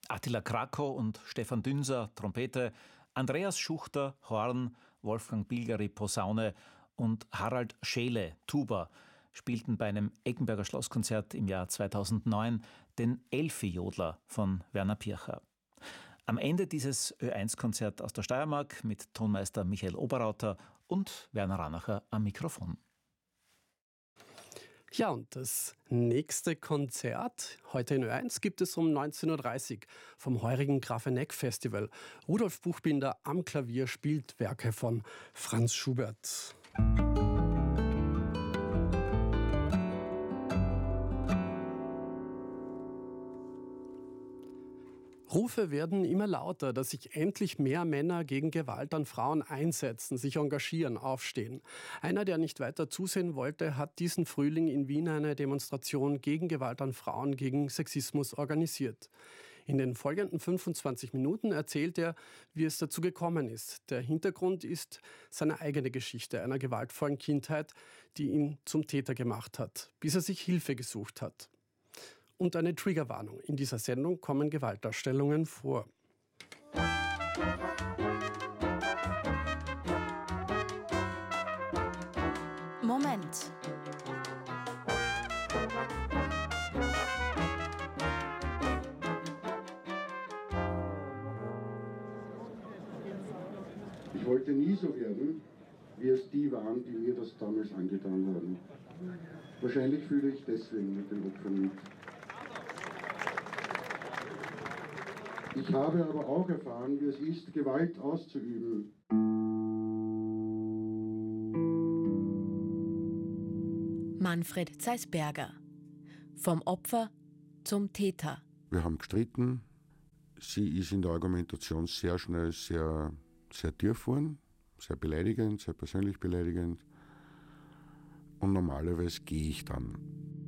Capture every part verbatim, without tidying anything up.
Attila Krakow und Stefan Dünser, Trompete, Andreas Schuchter, Horn, Wolfgang Bilgeri, Posaune und Harald Scheele, Tuba, spielten bei einem Eggenberger Schlosskonzert im Jahr zweitausendneun den Elfi-Jodler von Werner Pircher. Am Ende dieses Ö eins Konzert aus der Steiermark mit Tonmeister Michael Oberrauter und Werner Ranacher am Mikrofon. Ja, und das nächste Konzert heute in Ö eins gibt es um neunzehn Uhr dreißig vom heurigen Grafeneck Festival. Rudolf Buchbinder am Klavier spielt Werke von Franz Schubert. Rufe werden immer lauter, dass sich endlich mehr Männer gegen Gewalt an Frauen einsetzen, sich engagieren, aufstehen. Einer, der nicht weiter zusehen wollte, hat diesen Frühling in Wien eine Demonstration gegen Gewalt an Frauen, gegen Sexismus organisiert. In den folgenden fünfundzwanzig Minuten erzählt er, wie es dazu gekommen ist. Der Hintergrund ist seine eigene Geschichte einer gewaltvollen Kindheit, die ihn zum Täter gemacht hat, bis er sich Hilfe gesucht hat. Und eine Triggerwarnung. In dieser Sendung kommen Gewaltdarstellungen vor. Moment. Ich wollte nie so werden, wie es die waren, die mir das damals angetan haben. Wahrscheinlich fühle ich deswegen mit den Opfern mit. Ich habe aber auch erfahren, wie es ist, Gewalt auszuüben. Manfred Zeisberger. Vom Opfer zum Täter. Wir haben gestritten. Sie ist in der Argumentation sehr schnell sehr, sehr tief geworden, sehr beleidigend, sehr persönlich beleidigend. Und normalerweise gehe ich dann.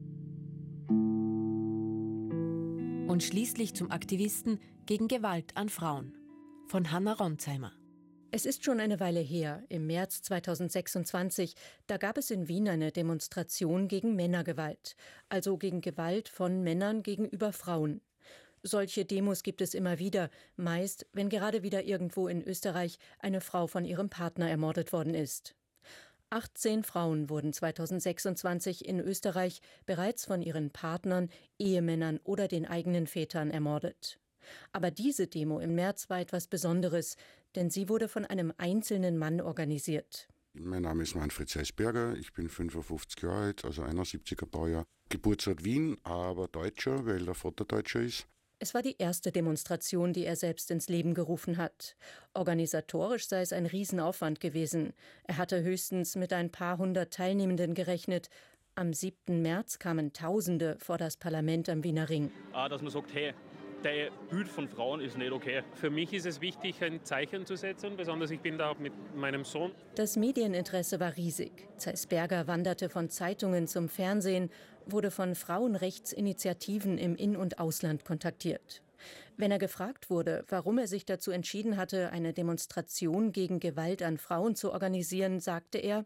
Und schließlich zum Aktivisten gegen Gewalt an Frauen. Von Hanna Ronsheimer. Es ist schon eine Weile her, im März zweitausendsechsundzwanzig, da gab es in Wien eine Demonstration gegen Männergewalt, also gegen Gewalt von Männern gegenüber Frauen. Solche Demos gibt es immer wieder, meist, wenn gerade wieder irgendwo in Österreich eine Frau von ihrem Partner ermordet worden ist. achtzehn Frauen wurden zweitausendsechsundzwanzig in Österreich bereits von ihren Partnern, Ehemännern oder den eigenen Vätern ermordet. Aber diese Demo im März war etwas Besonderes, denn sie wurde von einem einzelnen Mann organisiert. Mein Name ist Manfred Zeisberger, ich bin fünfundfünfzig Jahre alt, also einundsiebziger Baujahr. Geburtsort Wien, aber Deutscher, weil der Vater Deutscher ist. Es war die erste Demonstration, die er selbst ins Leben gerufen hat. Organisatorisch sei es ein Riesenaufwand gewesen. Er hatte höchstens mit ein paar hundert Teilnehmenden gerechnet. Am siebten März kamen Tausende vor das Parlament am Wiener Ring. Ah, dass man sagt, hey, dein Bild von Frauen ist nicht okay. Für mich ist es wichtig, ein Zeichen zu setzen, besonders ich bin da auch mit meinem Sohn. Das Medieninteresse war riesig. Zeisberger wanderte von Zeitungen zum Fernsehen, wurde von Frauenrechtsinitiativen im In- und Ausland kontaktiert. Wenn er gefragt wurde, warum er sich dazu entschieden hatte, eine Demonstration gegen Gewalt an Frauen zu organisieren, sagte er,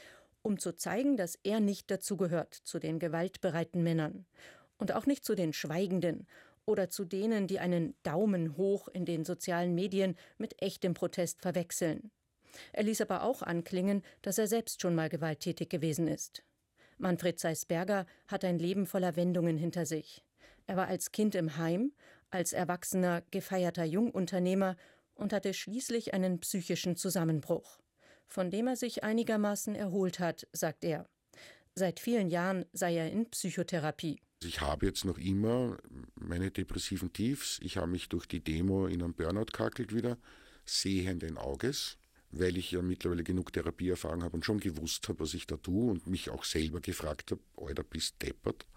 um zu zeigen, dass er nicht dazugehört zu den gewaltbereiten Männern und auch nicht zu den Schweigenden oder zu denen, die einen Daumen hoch in den sozialen Medien mit echtem Protest verwechseln. Er ließ aber auch anklingen, dass er selbst schon mal gewalttätig gewesen ist. Manfred Zeisberger hat ein Leben voller Wendungen hinter sich. Er war als Kind im Heim, als Erwachsener gefeierter Jungunternehmer und hatte schließlich einen psychischen Zusammenbruch, von dem er sich einigermaßen erholt hat, sagt er. Seit vielen Jahren sei er in Psychotherapie. Ich habe jetzt noch immer meine depressiven Tiefs. Ich habe mich durch die Demo in einem Burnout gehackelt wieder, sehenden Auges, weil ich ja mittlerweile genug Therapieerfahrung habe und schon gewusst habe, was ich da tue und mich auch selber gefragt habe, Alter, bist deppert.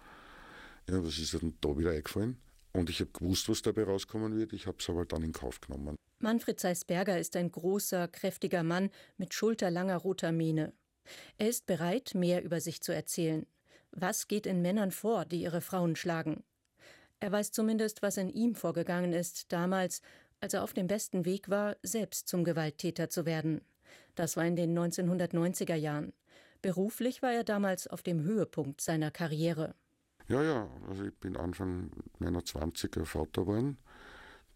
Ja, was ist denn da wieder eingefallen? Und ich habe gewusst, was dabei rauskommen wird. Ich habe es aber dann in Kauf genommen. Manfred Zeisberger ist ein großer, kräftiger Mann mit schulterlanger roter Mähne. Er ist bereit, mehr über sich zu erzählen. Was geht in Männern vor, die ihre Frauen schlagen? Er weiß zumindest, was in ihm vorgegangen ist, damals, als er auf dem besten Weg war, selbst zum Gewalttäter zu werden. Das war in den neunzehnhundertneunziger Jahren. Beruflich war er damals auf dem Höhepunkt seiner Karriere. Ja, ja, also ich bin Anfang meiner zwanziger Vater geworden.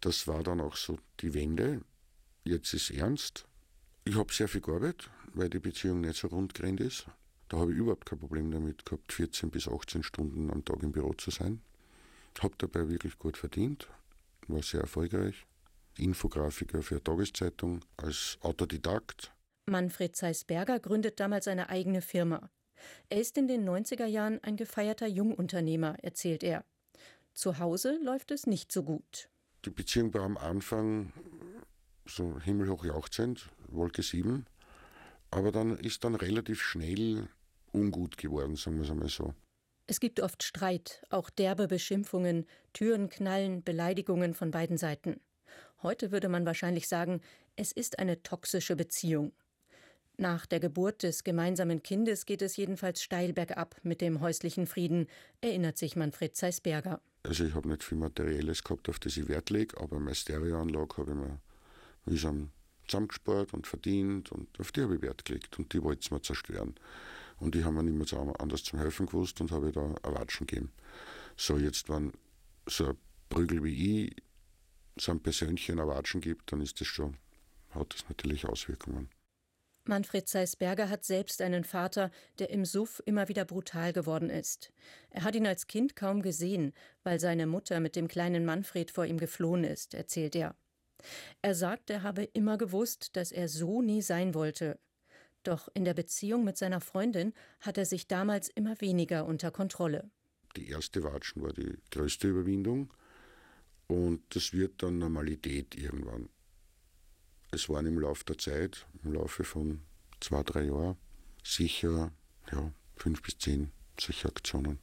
Das war dann auch so die Wende. Jetzt ist ernst. Ich habe sehr viel gearbeitet, weil die Beziehung nicht so rund gerannt ist. Da habe ich überhaupt kein Problem damit gehabt, vierzehn bis achtzehn Stunden am Tag im Büro zu sein. Habe dabei wirklich gut verdient, war sehr erfolgreich. Infografiker für eine Tageszeitung, als Autodidakt. Manfred Zeisberger gründet damals eine eigene Firma. Er ist in den neunziger Jahren ein gefeierter Jungunternehmer, erzählt er. Zu Hause läuft es nicht so gut. Die Beziehung war am Anfang so himmelhoch jauchzend, Wolke sieben. Aber dann ist dann relativ schnell ungut geworden, sagen wir es einmal so. Es gibt oft Streit, auch derbe Beschimpfungen, Türen knallen, Beleidigungen von beiden Seiten. Heute würde man wahrscheinlich sagen, es ist eine toxische Beziehung. Nach der Geburt des gemeinsamen Kindes geht es jedenfalls steil bergab mit dem häuslichen Frieden, erinnert sich Manfred Zeisberger. Also ich habe nicht viel Materielles gehabt, auf das ich Wert lege, aber meine Stereoanlage habe ich mir mühsam zusammengespart und verdient und auf die habe ich Wert gelegt und die wollten es mir zerstören. Und die haben mir nicht mehr anders zum Helfen gewusst und habe da ein Watschen gegeben. So, jetzt, wenn so ein Prügel wie ich so ein Persönchen ein Watschen gibt, dann ist das schon, hat das natürlich Auswirkungen. Manfred Zeisberger hat selbst einen Vater, der im Suff immer wieder brutal geworden ist. Er hat ihn als Kind kaum gesehen, weil seine Mutter mit dem kleinen Manfred vor ihm geflohen ist, erzählt er. Er sagt, er habe immer gewusst, dass er so nie sein wollte. Doch in der Beziehung mit seiner Freundin hat er sich damals immer weniger unter Kontrolle. Die erste Watschen war die größte Überwindung und das wird dann Normalität irgendwann. Es waren im Laufe der Zeit, im Laufe von zwei, drei Jahren, sicher ja, fünf bis zehn solche Aktionen.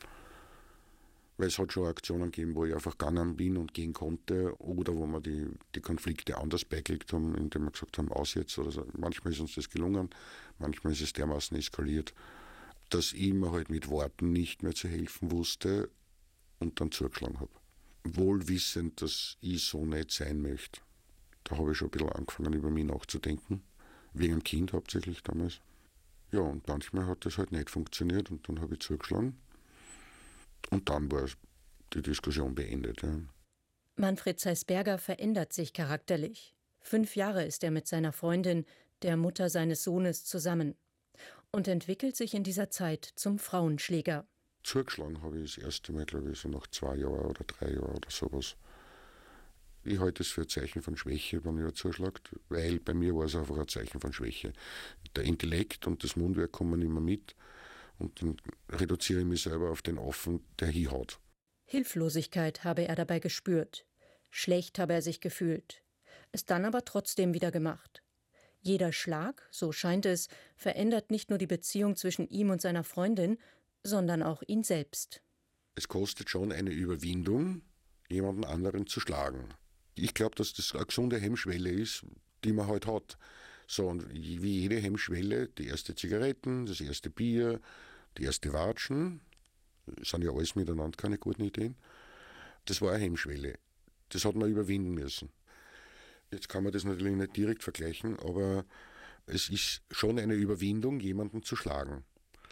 Weil es hat schon Aktionen gegeben, wo ich einfach gegangen bin und gehen konnte oder wo wir die, die Konflikte anders beigelegt haben, indem wir gesagt haben, aus jetzt oder so. Manchmal ist uns das gelungen, manchmal ist es dermaßen eskaliert, dass ich mir halt mit Worten nicht mehr zu helfen wusste und dann zugeschlagen habe. Wohl wissend, dass ich so nicht sein möchte. Da habe ich schon ein bisschen angefangen, über mich nachzudenken. Wegen dem Kind hauptsächlich damals. Ja, und manchmal hat das halt nicht funktioniert und dann habe ich zugeschlagen. Und dann war die Diskussion beendet. Ja. Manfred Zeisberger verändert sich charakterlich. Fünf Jahre ist er mit seiner Freundin, der Mutter seines Sohnes, zusammen. Und entwickelt sich in dieser Zeit zum Frauenschläger. Zugeschlagen habe ich das erste Mal, glaube ich, so nach zwei Jahren oder drei Jahren oder sowas. Ich halte es für ein Zeichen von Schwäche, wenn ich zuschlagt, weil bei mir war es einfach ein Zeichen von Schwäche. Der Intellekt und das Mundwerk kommen immer mit und dann reduziere ich mich selber auf den Affen, der hinhaut. Hilflosigkeit habe er dabei gespürt. Schlecht habe er sich gefühlt. Es dann aber trotzdem wieder gemacht. Jeder Schlag, so scheint es, verändert nicht nur die Beziehung zwischen ihm und seiner Freundin, sondern auch ihn selbst. Es kostet schon eine Überwindung, jemanden anderen zu schlagen. Ich glaube, dass das eine gesunde Hemmschwelle ist, die man halt hat. So, und wie jede Hemmschwelle, die erste Zigaretten, das erste Bier, die erste Watschen, das sind ja alles miteinander keine guten Ideen. Das war eine Hemmschwelle. Das hat man überwinden müssen. Jetzt kann man das natürlich nicht direkt vergleichen, aber es ist schon eine Überwindung, jemanden zu schlagen.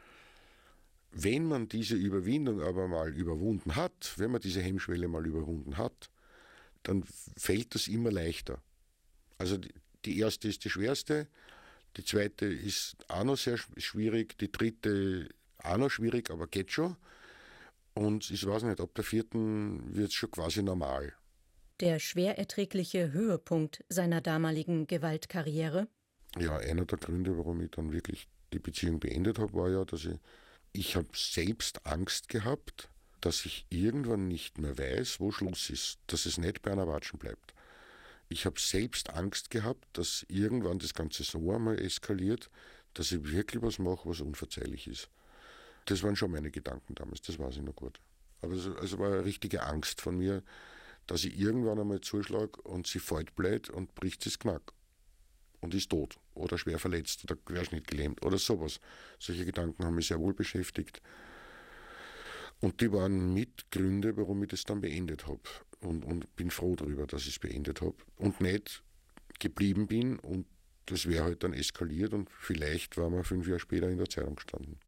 Wenn man diese Überwindung aber mal überwunden hat, wenn man diese Hemmschwelle mal überwunden hat, dann fällt das immer leichter. Also die, die erste ist die schwerste, die zweite ist auch noch sehr schwierig, die dritte auch noch schwierig, aber geht schon. Und ich weiß nicht, ab der vierten wird es schon quasi normal. Der schwer erträgliche Höhepunkt seiner damaligen Gewaltkarriere? Ja, einer der Gründe, warum ich dann wirklich die Beziehung beendet habe, war ja, dass ich, ich habe selbst Angst gehabt, dass ich irgendwann nicht mehr weiß, wo Schluss ist, dass es nicht bei einer Watschen bleibt. Ich habe selbst Angst gehabt, dass irgendwann das Ganze so einmal eskaliert, dass ich wirklich was mache, was unverzeihlich ist. Das waren schon meine Gedanken damals, das weiß ich noch gut. Aber es also war eine richtige Angst von mir, dass ich irgendwann einmal zuschlage und sie fällt blöd und bricht das Knack und ist tot oder schwer verletzt oder querschnittgelähmt oder sowas. Solche Gedanken haben mich sehr wohl beschäftigt. Und die waren Mitgründe, warum ich das dann beendet habe. Und, und bin froh darüber, dass ich es beendet habe. Und nicht geblieben bin und das wäre halt dann eskaliert und vielleicht waren wir fünf Jahre später in der Zeitung gestanden.